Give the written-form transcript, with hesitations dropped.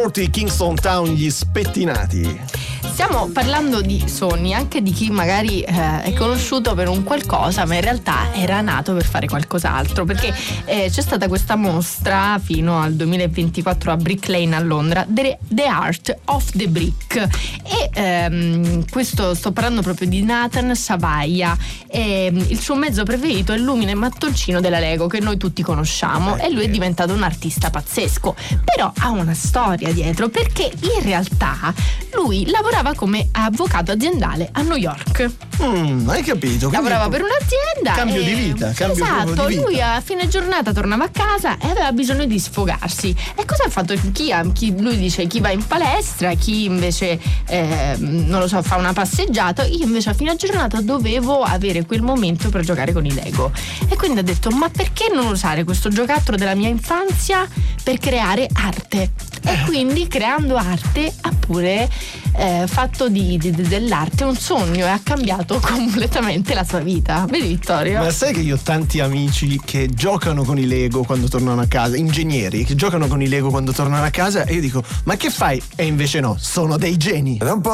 Kingston Town, gli spettinati. Stiamo parlando di sogni, anche di chi magari è conosciuto per un qualcosa, ma in realtà era nato per fare qualcos'altro, perché c'è stata questa mostra fino al 2024 a Brick Lane a Londra, The Art of the Brick, e questo, sto parlando proprio di Nathan Savaglia. Il suo mezzo preferito è il lumine mattoncino della Lego, che noi tutti conosciamo, e lui è diventato un artista pazzesco, però ha una storia dietro, perché in realtà lui lavorava come avvocato aziendale a New York. Hai capito? Lavorava per un'azienda. Cambio di vita. Esatto, di vita. lui a fine giornata tornava a casa e aveva bisogno di sfogarsi. E cosa ha fatto? Lui dice chi va in palestra, chi invece non lo so, fa una passeggiata. Io invece a fine giornata dovevo avere quel momento per giocare con i Lego. E quindi ha detto: ma perché non usare questo giocattolo della mia infanzia per creare arte? E quindi creando arte ha pure fatto dell'arte un sogno e ha cambiato completamente la sua vita. Vedi, Vittorio? Ma sai che io ho tanti amici che giocano con i Lego quando tornano a casa, ingegneri che giocano con i Lego quando tornano a casa, e io dico: ma che fai? E invece no, sono dei geni.